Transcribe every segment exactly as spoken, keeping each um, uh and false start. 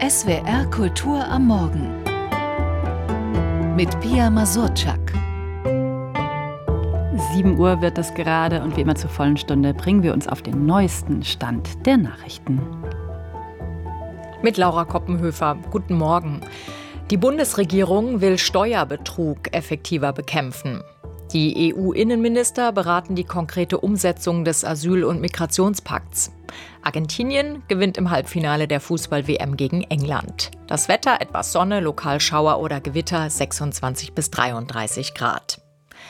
S W R Kultur am Morgen mit Pia Mazurczak. sieben Uhr wird es gerade und wie immer zur vollen Stunde bringen wir uns auf den neuesten Stand der Nachrichten. Mit Laura Koppenhöfer. Guten Morgen. Die Bundesregierung will Steuerbetrug effektiver bekämpfen. Die E U-Innenminister beraten die konkrete Umsetzung des Asyl- und Migrationspakts. Argentinien gewinnt im Halbfinale der Fußball-W M gegen England. Das Wetter, etwas Sonne, lokal Schauer oder Gewitter, sechsundzwanzig bis dreiunddreißig Grad.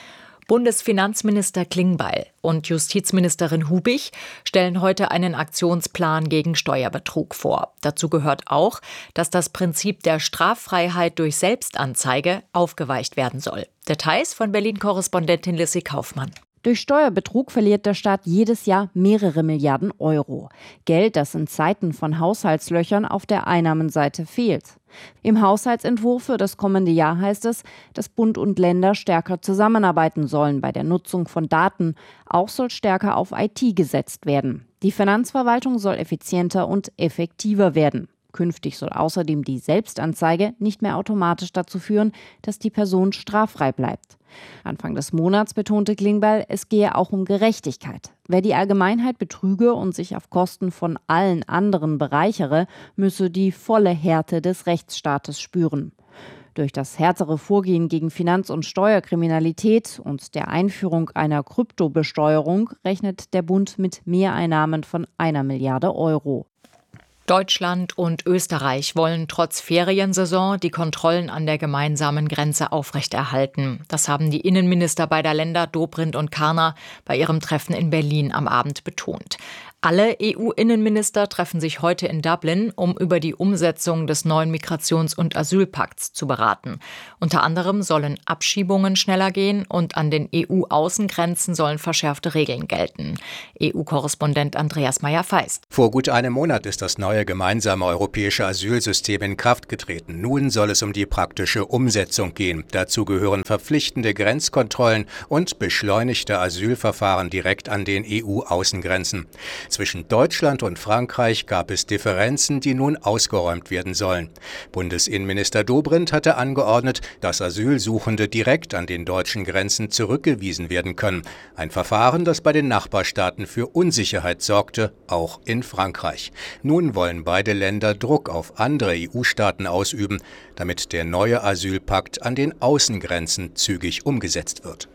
Bundesfinanzminister Klingbeil und Justizministerin Hubig stellen heute einen Aktionsplan gegen Steuerbetrug vor. Dazu gehört auch, dass das Prinzip der Straffreiheit durch Selbstanzeige aufgeweicht werden soll. Details von Berlin-Korrespondentin Lissy Kaufmann. Durch Steuerbetrug verliert der Staat jedes Jahr mehrere Milliarden Euro. Geld, das in Zeiten von Haushaltslöchern auf der Einnahmenseite fehlt. Im Haushaltsentwurf für das kommende Jahr heißt es, dass Bund und Länder stärker zusammenarbeiten sollen bei der Nutzung von Daten. Auch soll stärker auf I T gesetzt werden. Die Finanzverwaltung soll effizienter und effektiver werden. Künftig soll außerdem die Selbstanzeige nicht mehr automatisch dazu führen, dass die Person straffrei bleibt. Anfang des Monats betonte Klingbeil, es gehe auch um Gerechtigkeit. Wer die Allgemeinheit betrüge und sich auf Kosten von allen anderen bereichere, müsse die volle Härte des Rechtsstaates spüren. Durch das härtere Vorgehen gegen Finanz- und Steuerkriminalität und der Einführung einer Kryptobesteuerung rechnet der Bund mit Mehreinnahmen von einer Milliarde Euro. Deutschland und Österreich wollen trotz Feriensaison die Kontrollen an der gemeinsamen Grenze aufrechterhalten. Das haben die Innenminister beider Länder Dobrindt und Karner bei ihrem Treffen in Berlin am Abend betont. Alle E U-Innenminister treffen sich heute in Dublin, um über die Umsetzung des neuen Migrations- und Asylpakts zu beraten. Unter anderem sollen Abschiebungen schneller gehen und an den E U-Außengrenzen sollen verschärfte Regeln gelten. E U-Korrespondent Andreas Meyer-Feist. Vor gut einem Monat ist das neue gemeinsame europäische Asylsystem in Kraft getreten. Nun soll es um die praktische Umsetzung gehen. Dazu gehören verpflichtende Grenzkontrollen und beschleunigte Asylverfahren direkt an den E U-Außengrenzen. Zwischen Deutschland und Frankreich gab es Differenzen, die nun ausgeräumt werden sollen. Bundesinnenminister Dobrindt hatte angeordnet, dass Asylsuchende direkt an den deutschen Grenzen zurückgewiesen werden können. Ein Verfahren, das bei den Nachbarstaaten für Unsicherheit sorgte, auch in Frankreich. Nun wollen beide Länder Druck auf andere E U-Staaten ausüben, damit der neue Asylpakt an den Außengrenzen zügig umgesetzt wird.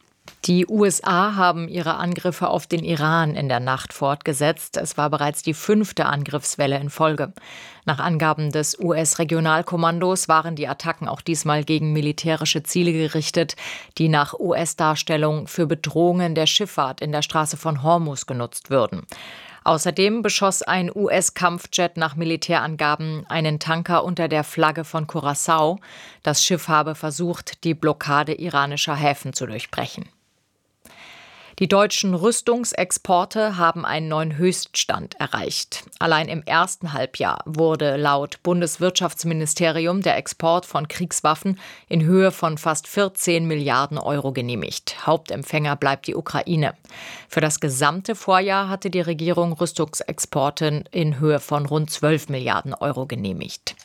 Die U S A haben ihre Angriffe auf den Iran in der Nacht fortgesetzt. Es war bereits die fünfte Angriffswelle in Folge. Nach Angaben des U S-Regionalkommandos waren die Attacken auch diesmal gegen militärische Ziele gerichtet, die nach U S-Darstellung für Bedrohungen der Schifffahrt in der Straße von Hormuz genutzt würden. Außerdem beschoss ein U S-Kampfjet nach Militärangaben einen Tanker unter der Flagge von Curaçao. Das Schiff habe versucht, die Blockade iranischer Häfen zu durchbrechen. Die deutschen Rüstungsexporte haben einen neuen Höchststand erreicht. Allein im ersten Halbjahr wurde laut Bundeswirtschaftsministerium der Export von Kriegswaffen in Höhe von fast vierzehn Milliarden Euro genehmigt. Hauptempfänger bleibt die Ukraine. Für das gesamte Vorjahr hatte die Regierung Rüstungsexporte in Höhe von rund zwölf Milliarden Euro genehmigt.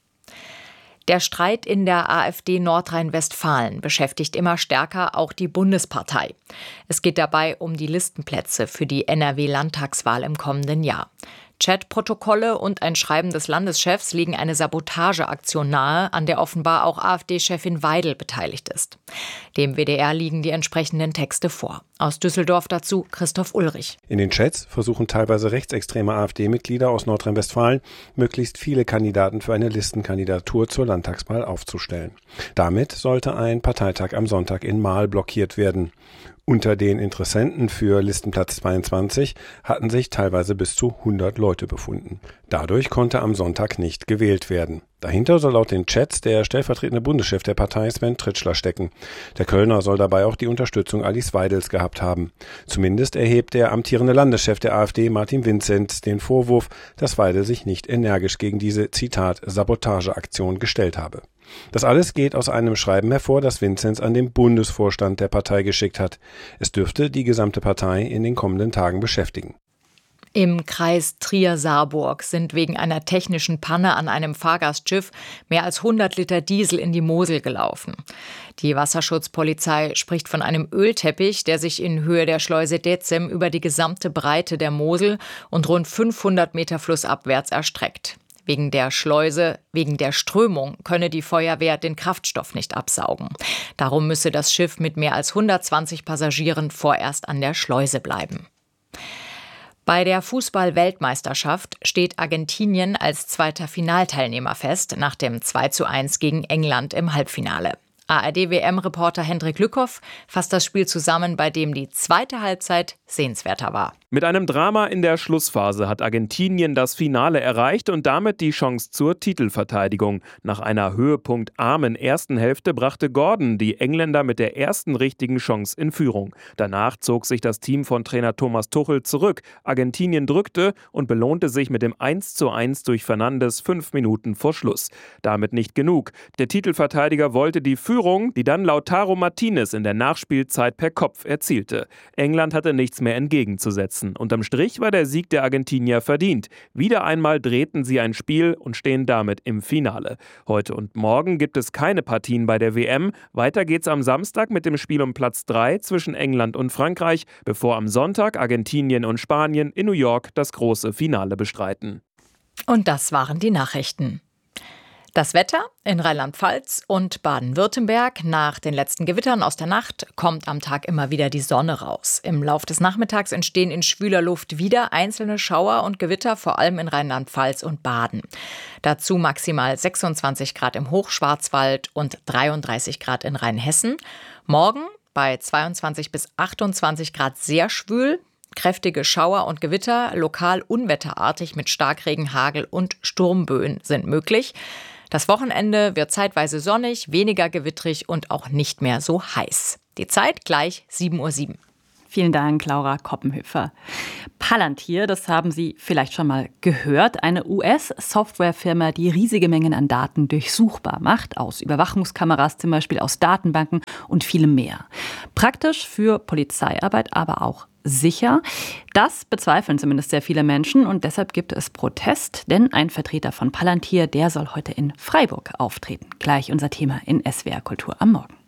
Der Streit in der AfD Nordrhein-Westfalen beschäftigt immer stärker auch die Bundespartei. Es geht dabei um die Listenplätze für die N R W-Landtagswahl im kommenden Jahr. Chatprotokolle und ein Schreiben des Landeschefs legen eine Sabotageaktion nahe, an der offenbar auch AfD-Chefin Weidel beteiligt ist. Dem W D R liegen die entsprechenden Texte vor. Aus Düsseldorf dazu Christoph Ulrich. In den Chats versuchen teilweise rechtsextreme AfD-Mitglieder aus Nordrhein-Westfalen, möglichst viele Kandidaten für eine Listenkandidatur zur Landtagswahl aufzustellen. Damit sollte ein Parteitag am Sonntag in Marl blockiert werden. Unter den Interessenten für Listenplatz zweiundzwanzig hatten sich teilweise bis zu hundert Leute befunden. Dadurch konnte am Sonntag nicht gewählt werden. Dahinter soll laut den Chats der stellvertretende Bundeschef der Partei Sven Tritschler stecken. Der Kölner soll dabei auch die Unterstützung Alice Weidels gehabt haben. Zumindest erhebt der amtierende Landeschef der AfD Martin Vinzenz den Vorwurf, dass Weidel sich nicht energisch gegen diese, Zitat, Sabotageaktion gestellt habe. Das alles geht aus einem Schreiben hervor, das Vinzenz an den Bundesvorstand der Partei geschickt hat. Es dürfte die gesamte Partei in den kommenden Tagen beschäftigen. Im Kreis Trier-Saarburg sind wegen einer technischen Panne an einem Fahrgastschiff mehr als hundert Liter Diesel in die Mosel gelaufen. Die Wasserschutzpolizei spricht von einem Ölteppich, der sich in Höhe der Schleuse Dezem über die gesamte Breite der Mosel und rund fünfhundert Meter flussabwärts erstreckt. Wegen der Schleuse, wegen der Strömung könne die Feuerwehr den Kraftstoff nicht absaugen. Darum müsse das Schiff mit mehr als hundertzwanzig Passagieren vorerst an der Schleuse bleiben. Bei der Fußball-Weltmeisterschaft steht Argentinien als zweiter Finalteilnehmer fest, nach dem zwei zu eins gegen England im Halbfinale. A R D-W M-Reporter Hendrik Lückhoff fasst das Spiel zusammen, bei dem die zweite Halbzeit sehenswerter war. Mit einem Drama in der Schlussphase hat Argentinien das Finale erreicht und damit die Chance zur Titelverteidigung. Nach einer höhepunktarmen ersten Hälfte brachte Gordon die Engländer mit der ersten richtigen Chance in Führung. Danach zog sich das Team von Trainer Thomas Tuchel zurück. Argentinien drückte und belohnte sich mit dem eins zu eins durch Fernandes fünf Minuten vor Schluss. Damit nicht genug. Der Titelverteidiger wollte die Führung, die dann Lautaro Martinez in der Nachspielzeit per Kopf erzielte. England hatte nichts mehr entgegenzusetzen. Unterm Strich war der Sieg der Argentinier verdient. Wieder einmal drehten sie ein Spiel und stehen damit im Finale. Heute und morgen gibt es keine Partien bei der W M. Weiter geht's am Samstag mit dem Spiel um Platz drei zwischen England und Frankreich, bevor am Sonntag Argentinien und Spanien in New York das große Finale bestreiten. Und das waren die Nachrichten. Das Wetter in Rheinland-Pfalz und Baden-Württemberg. Nach den letzten Gewittern aus der Nacht kommt am Tag immer wieder die Sonne raus. Im Lauf des Nachmittags entstehen in schwüler Luft wieder einzelne Schauer und Gewitter, vor allem in Rheinland-Pfalz und Baden. Dazu maximal sechsundzwanzig Grad im Hochschwarzwald und dreiunddreißig Grad in Rheinhessen. Morgen bei zweiundzwanzig bis achtundzwanzig Grad sehr schwül. Kräftige Schauer und Gewitter, lokal unwetterartig mit Starkregen, Hagel und Sturmböen sind möglich. Das Wochenende wird zeitweise sonnig, weniger gewittrig und auch nicht mehr so heiß. Die Zeit gleich sieben Uhr sieben. Vielen Dank, Laura Koppenhöfer. Palantir, das haben Sie vielleicht schon mal gehört, eine U S-Softwarefirma, die riesige Mengen an Daten durchsuchbar macht, aus Überwachungskameras zum Beispiel, aus Datenbanken und vielem mehr. Praktisch für Polizeiarbeit, aber auch sicher. Das bezweifeln zumindest sehr viele Menschen und deshalb gibt es Protest, denn ein Vertreter von Palantir, der soll heute in Freiburg auftreten. Gleich unser Thema in S W R Kultur am Morgen.